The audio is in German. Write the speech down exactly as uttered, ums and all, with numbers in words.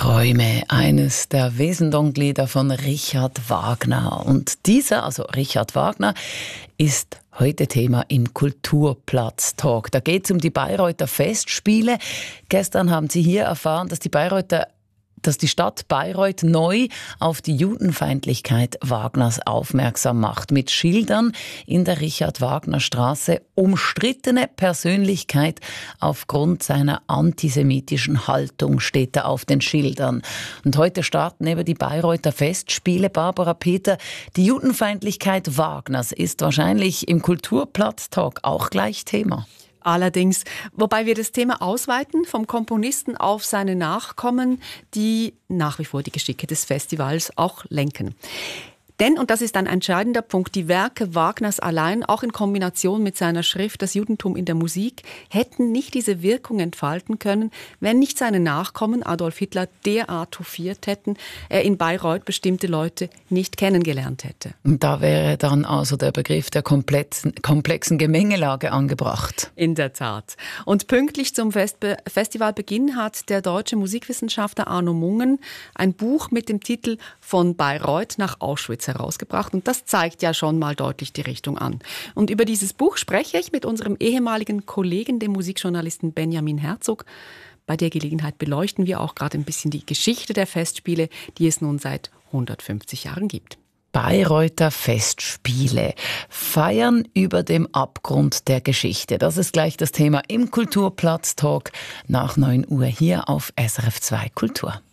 Träume, eines der Wesendonck-Lieder von Richard Wagner. Und dieser, also Richard Wagner, ist heute Thema im Kulturplatz-Talk. Da geht es um die Bayreuther Festspiele. Gestern haben Sie hier erfahren, dass die Bayreuther dass die Stadt Bayreuth neu auf die Judenfeindlichkeit Wagners aufmerksam macht. Mit Schildern in der Richard-Wagner-Straße. Umstrittene Persönlichkeit aufgrund seiner antisemitischen Haltung steht da auf den Schildern. Und heute starten eben die Bayreuther Festspiele. Barbara Peter, die Judenfeindlichkeit Wagners ist wahrscheinlich im Kulturplatz-Talk auch gleich Thema. Allerdings, wobei wir das Thema ausweiten vom Komponisten auf seine Nachkommen, die nach wie vor die Geschicke des Festivals auch lenken. Denn, und das ist ein entscheidender Punkt, die Werke Wagners allein, auch in Kombination mit seiner Schrift Das Judentum in der Musik, hätten nicht diese Wirkung entfalten können, wenn nicht seine Nachkommen Adolf Hitler derart hofiert hätten, er in Bayreuth bestimmte Leute nicht kennengelernt hätte. Und da wäre dann also der Begriff der komplexen, komplexen Gemengelage angebracht. In der Tat. Und pünktlich zum Festbe- Festivalbeginn hat der deutsche Musikwissenschaftler Arno Mungen ein Buch mit dem Titel Von Bayreuth nach Auschwitz herausgebracht. Und das zeigt ja schon mal deutlich die Richtung an. Und über dieses Buch spreche ich mit unserem ehemaligen Kollegen, dem Musikjournalisten Benjamin Herzog. Bei der Gelegenheit beleuchten wir auch gerade ein bisschen die Geschichte der Festspiele, die es nun seit hundertfünfzig Jahren gibt. Bayreuther Festspiele feiern über dem Abgrund der Geschichte. Das ist gleich das Thema im Kulturplatz-Talk nach neun Uhr hier auf S R F zwei Kultur.